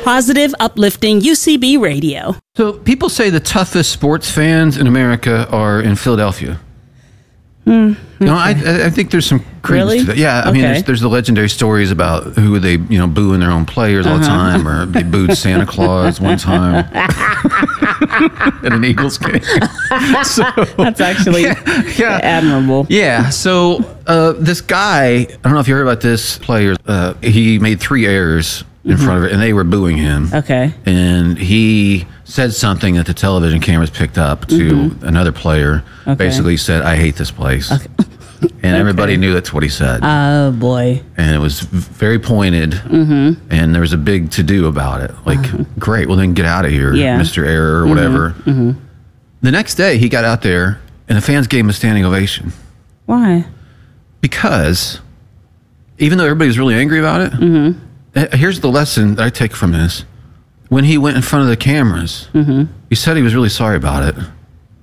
positive, uplifting UCB radio. So people say the toughest sports fans in America are in Philadelphia. Okay. No, I think there's some credence to that. Yeah, I mean, there's the legendary stories about who they, booing their own players all the time, or they booed Santa Claus one time at an Eagles game. So, that's actually admirable. Yeah, so this guy, I don't know if you heard about this player, he made 3 errors in front of it, and they were booing him. Okay. And he said something that the television cameras picked up to another player. Okay. Basically said, "I hate this place." Okay. And everybody knew that's what he said. Oh, boy. And it was very pointed. And there was a big to-do about it. Like, great, well, then get out of here, Mr. Error, or whatever. The next day, he got out there, and the fans gave him a standing ovation. Why? Because even though everybody was really angry about it, here's the lesson that I take from this. When he went in front of the cameras, he said he was really sorry about it.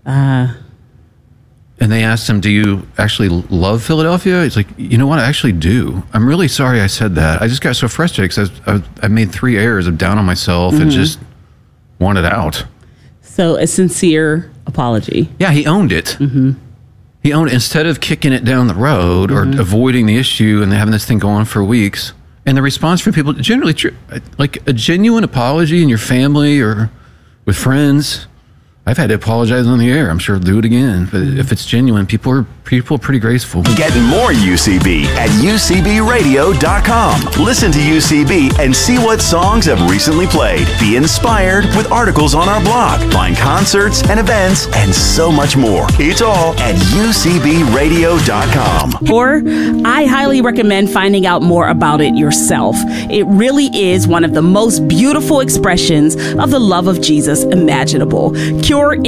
And they asked him, "Do you actually love Philadelphia?" He's like, "You know what? I actually do. I'm really sorry I said that. I just got so frustrated because I made 3 errors. I'm down on myself and just wanted out." So a sincere apology. Yeah, he owned it. He owned it instead of kicking it down the road or avoiding the issue and having this thing go on for weeks. And the response from people, generally, like a genuine apology in your family or with friends. I've had to apologize on the air. I'm sure I'll do it again. But if it's genuine, people are pretty graceful. Get more UCB at UCBradio.com. Listen to UCB and see what songs have recently played. Be inspired with articles on our blog. Find concerts and events and so much more. It's all at UCBradio.com. Or I highly recommend finding out more about it yourself. It really is one of the most beautiful expressions of the love of Jesus imaginable. Cure